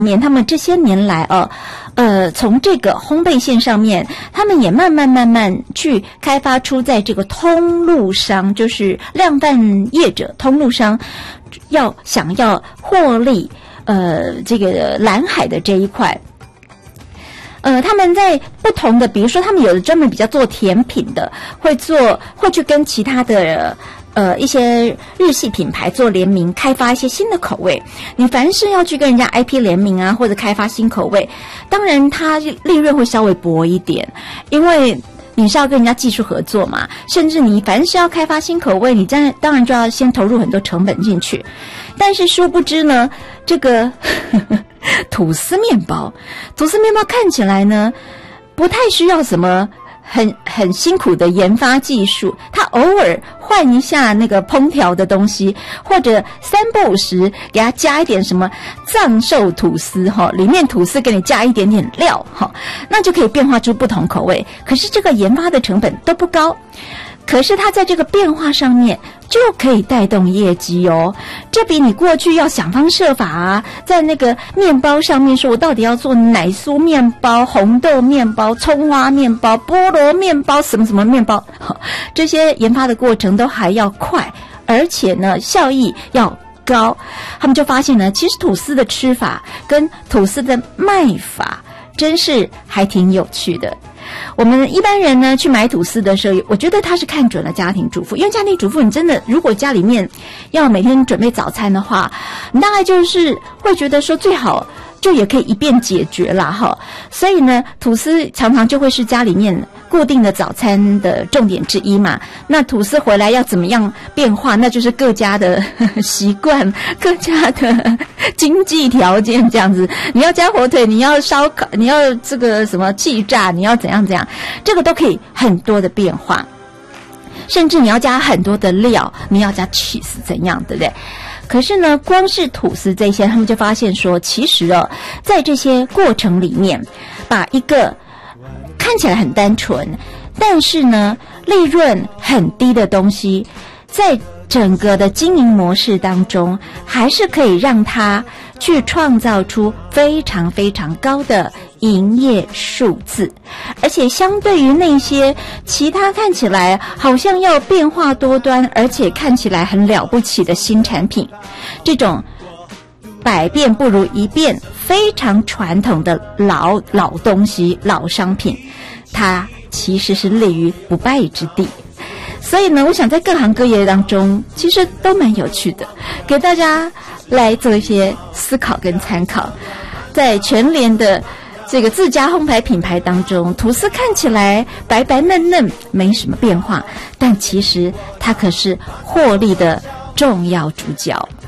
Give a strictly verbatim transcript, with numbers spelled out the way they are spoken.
面他们这些年来哦，呃，从这个烘焙线上面，他们也慢慢慢慢去开发出在这个通路商，就是量贩业者、通路商要想要获利，呃，这个蓝海的这一块。呃，他们在不同的，比如说他们有的专门比较做甜品的，会做会去跟其他的呃一些日系品牌做联名，开发一些新的口味。你凡是要去跟人家 I P 联名啊，或者开发新口味，当然它利润会稍微薄一点，因为你是要跟人家技术合作嘛，甚至你凡是要开发新口味，你当然就要先投入很多成本进去。但是殊不知呢，这个呵呵吐司面包，吐司面包看起来呢，不太需要什么很很辛苦的研发技术，它偶尔换一下那个烹调的东西，或者三不五时给它加一点什么藏寿吐司哈，里面吐司给你加一点点料哈，那就可以变化出不同口味。可是这个研发的成本都不高，可是它在这个变化上面就可以带动业绩哦，这比你过去要想方设法啊，在那个面包上面说我到底要做奶酥面包、红豆面包、葱花面包、菠萝面包、什么什么面包，这些研发的过程都还要快，而且呢效益要高。他们就发现呢，其实吐司的吃法跟吐司的卖法真是还挺有趣的。我们一般人呢去买吐司的时候，我觉得他是看准了家庭主妇，因为家庭主妇你真的如果家里面要每天准备早餐的话，你大概就是会觉得说最好就也可以一便解决啦哈。所以呢，吐司常常就会是家里面固定的早餐的重点之一嘛。那吐司回来要怎么样变化，那就是各家的习惯、各家的经济条件这样子。你要加火腿，你要烧烤，你要这个什么气炸，你要怎样怎样，这个都可以很多的变化。甚至你要加很多的料，你要加 cheese 怎样，对不对？可是呢，光是吐司这些，他们就发现说，其实哦，在这些过程里面，把一个看起来很单纯，但是呢，利润很低的东西，在整个的经营模式当中，还是可以让它去创造出非常非常高的营业数字。而且相对于那些其他看起来好像要变化多端，而且看起来很了不起的新产品，这种百变不如一变非常传统的老老东西、老商品，它其实是立于不败之地。所以呢，我想在各行各业当中其实都蛮有趣的，给大家来做一些思考跟参考。在全联的这个自家烘焙品牌当中，吐司看起来白白嫩嫩没什么变化，但其实它可是获利的重要主角。